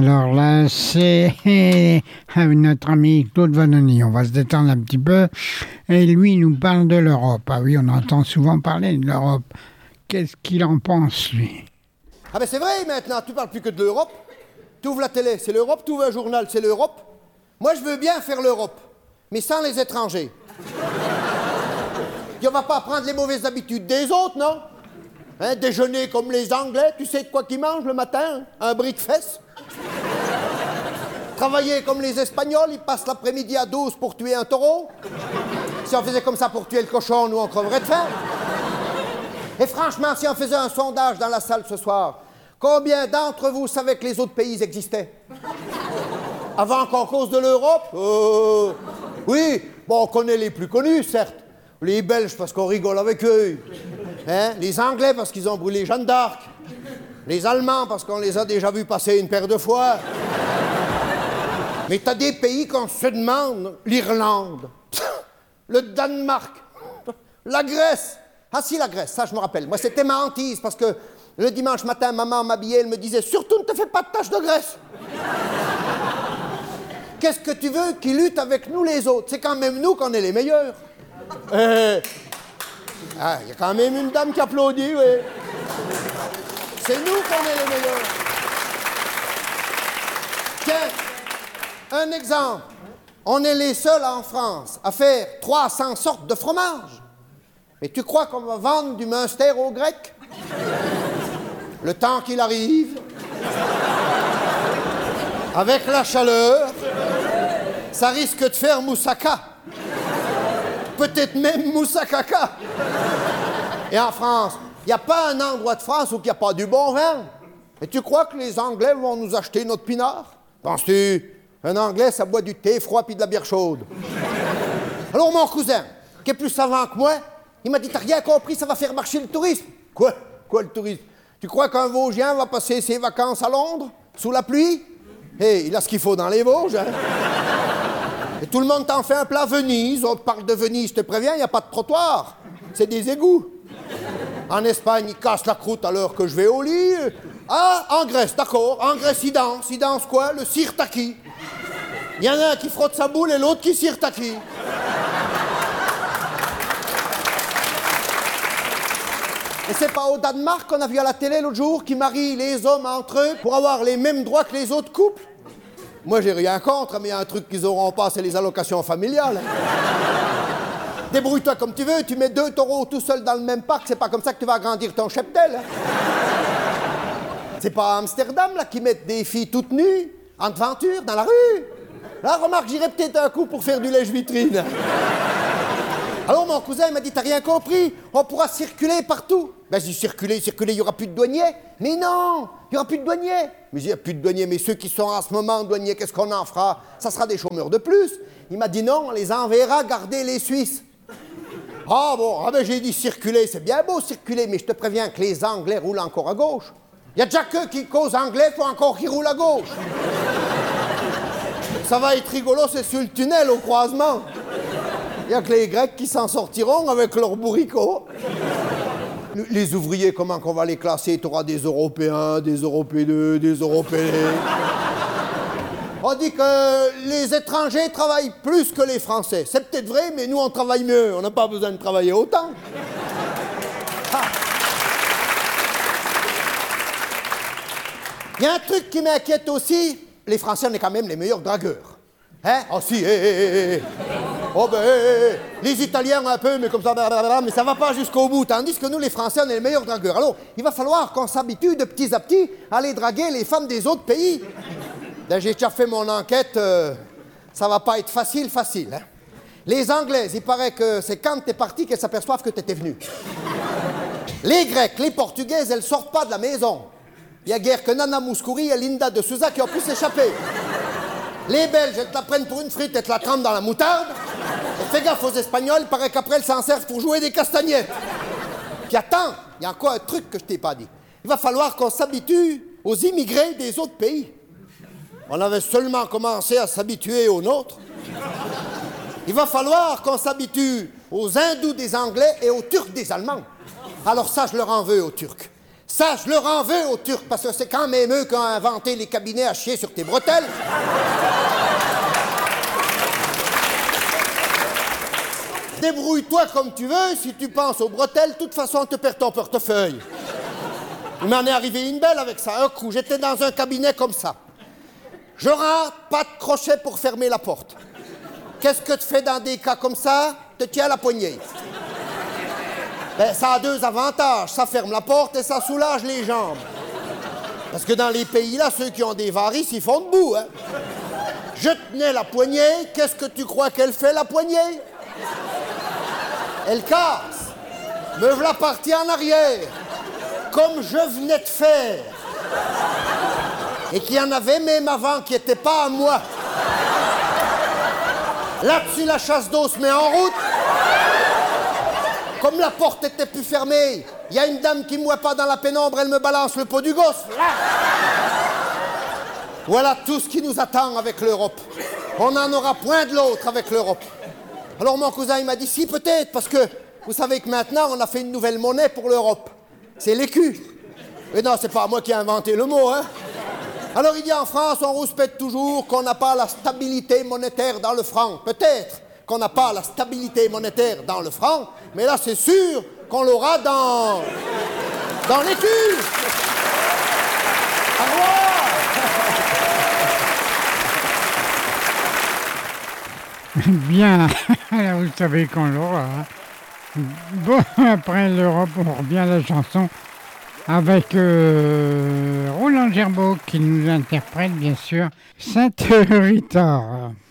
Alors là, c'est avec notre ami Claude Vanoni. On va se détendre un petit peu. Et lui, il nous parle de l'Europe. Ah oui, on entend souvent parler de l'Europe. Qu'est-ce qu'il en pense, lui? Ah ben c'est vrai, maintenant, tu parles plus que de l'Europe. Tu ouvres la télé, c'est l'Europe. Tu ouvres un journal, c'est l'Europe. Moi, je veux bien faire l'Europe, mais sans les étrangers. Et on va pas prendre les mauvaises habitudes des autres, non? Hein, déjeuner comme les Anglais, tu sais de quoi qu'ils mangent le matin? Un brique-fesse. Travailler comme les Espagnols, ils passent l'après-midi à 12 pour tuer un taureau. Si on faisait comme ça pour tuer le cochon, nous on creverait de faim. Et franchement, si on faisait un sondage dans la salle ce soir, combien d'entre vous savaient que les autres pays existaient? Avant qu'on cause de l'Europe? Oui, bon, on connaît les plus connus, certes. Les Belges parce qu'on rigole avec eux. Hein? Les Anglais parce qu'ils ont brûlé Jeanne d'Arc. Les Allemands parce qu'on les a déjà vus passer une paire de fois. Mais t'as des pays qu'on se demande. L'Irlande, le Danemark, la Grèce. Ah si, la Grèce, ça je me rappelle. Moi, c'était ma hantise parce que le dimanche matin, maman m'habillait, elle me disait « Surtout, ne te fais pas de taches de graisse !» Qu'est-ce que tu veux qu'ils luttent avec nous les autres? C'est quand même nous qu'on est les meilleurs. Il y a quand même une dame qui applaudit, oui. C'est nous qu'on est les meilleurs. Tiens, un exemple. On est les seuls en France à faire 300 sortes de fromage. Mais tu crois qu'on va vendre du Munster aux Grecs? Le temps qu'il arrive, avec la chaleur, ça risque de faire moussaka. Peut-être même moussakaka. Et en France, il n'y a pas un endroit de France où il n'y a pas du bon vin. Et tu crois que les Anglais vont nous acheter notre pinard? Penses-tu? Un Anglais, ça boit du thé froid puis de la bière chaude. Alors mon cousin, qui est plus savant que moi, il m'a dit, t'as rien compris, ça va faire marcher le tourisme. Quoi? Quoi le tourisme? Tu crois qu'un Vosgien va passer ses vacances à Londres, sous la pluie? Hé, il a ce qu'il faut dans les Vosges, hein? Et tout le monde t'en fait un plat Venise. On te parle de Venise, je te préviens, il n'y a pas de trottoir. C'est des égouts. En Espagne, ils cassent la croûte à l'heure que je vais au lit. Ah, en Grèce, d'accord. En Grèce, ils dansent. Ils dansent quoi? Le sirtaki. Il y en a un qui frotte sa boule et l'autre qui sirtaki. Et c'est pas au Danemark qu'on a vu à la télé l'autre jour qui marient les hommes entre eux pour avoir les mêmes droits que les autres couples? Moi, j'ai rien contre, mais il y a un truc qu'ils auront pas, c'est les allocations familiales. Débrouille-toi comme tu veux, tu mets 2 taureaux tout seuls dans le même parc, c'est pas comme ça que tu vas agrandir ton cheptel. C'est pas à Amsterdam, là, qui mettent des filles toutes nues, en aventure, dans la rue. Là, remarque, j'irai peut-être un coup pour faire du lèche-vitrine. Alors, mon cousin, il m'a dit, t'as rien compris, on pourra circuler partout. Ben, j'ai circulé, il y aura plus de douaniers. Mais non, il y aura plus de douaniers. Mais il n'y a plus de douaniers, mais ceux qui sont en ce moment douaniers, qu'est-ce qu'on en fera? Ça sera des chômeurs de plus. Il m'a dit non, on les enverra garder les Suisses. Ah bon, ben j'ai dit circuler, c'est bien beau circuler, mais je te préviens que les Anglais roulent encore à gauche. Il y a déjà que qui causent anglais, faut encore qu'ils roulent à gauche. Ça va être rigolo, c'est sur le tunnel au croisement. Il n'y a que les Grecs qui s'en sortiront avec leurs bourricots. Les ouvriers, comment qu'on va les classer? Tu auras des Européens, des Européens, des Européens. On dit que les étrangers travaillent plus que les Français. C'est peut-être vrai, mais nous, on travaille mieux. On n'a pas besoin de travailler autant. Ah. Il y a un truc qui m'inquiète aussi. Les Français, on est quand même les meilleurs dragueurs. Hein? Oh si, oh ben, les Italiens un peu, mais comme ça, mais ça va pas jusqu'au bout. Tandis que nous, les Français, on est les meilleurs dragueurs. Alors, il va falloir qu'on s'habitue de petit à petit à aller draguer les femmes des autres pays. Là, j'ai déjà fait mon enquête, ça va pas être facile. Hein? Les Anglaises, il paraît que c'est quand t'es parti qu'elles s'aperçoivent que t'étais venu. Les Grecs, les Portugaises, elles sortent pas de la maison. Il y a guère que Nana Mouskouri et Linda de Souza qui ont pu s'échapper. Les Belges, elles te la prennent pour une frite, elles te la trempent dans la moutarde. Et fais gaffe aux Espagnols, il paraît qu'après, elles s'en servent pour jouer des castagnettes. Puis attends, il y a encore un truc que je t'ai pas dit. Il va falloir qu'on s'habitue aux immigrés des autres pays. On avait seulement commencé à s'habituer aux nôtres. Il va falloir qu'on s'habitue aux hindous des Anglais et aux Turcs des Allemands. Alors ça, je leur en veux aux Turcs. Ça, je leur en veux aux Turcs, parce que c'est quand même eux qui ont inventé les cabinets à chier sur tes bretelles. Débrouille-toi comme tu veux, si tu penses aux bretelles, de toute façon, tu perds ton portefeuille. Il m'en est arrivé une belle avec ça, un coup. J'étais dans un cabinet comme ça. Je rentre, pas de crochet pour fermer la porte. Qu'est-ce que tu fais dans des cas comme ça? Te tiens à la poignée. Ben, ça a deux avantages. Ça ferme la porte et ça soulage les jambes. Parce que dans les pays là, ceux qui ont des varices, ils font debout. Hein? Je tenais la poignée. Qu'est-ce que tu crois qu'elle fait, la poignée? Elle casse. Me voilà partie en arrière. Comme je venais de faire. Et qu'il y en avait même avant qui n'étaient pas à moi. Là-dessus, la chasse d'eau se met en route. Comme la porte était plus fermée, il y a une dame qui ne me voit pas dans la pénombre, elle me balance le pot du gosse. Là. Voilà tout ce qui nous attend avec l'Europe. On n'en aura point de l'autre avec l'Europe. Alors mon cousin, il m'a dit, si peut-être, parce que vous savez que maintenant, on a fait une nouvelle monnaie pour l'Europe. C'est l'écu. Mais non, c'est pas moi qui ai inventé le mot, hein. Alors il dit, en France, on rouspète toujours qu'on n'a pas la stabilité monétaire dans le franc. Peut-être qu'on n'a pas la stabilité monétaire dans le franc, mais là, c'est sûr qu'on l'aura dans l'écu. Au revoir. Bien, alors vous savez qu'on l'aura. Bon, après l'Europe, on revient à la chanson avec Roland Gerbaud qui nous interprète, bien sûr, Sainte Rita.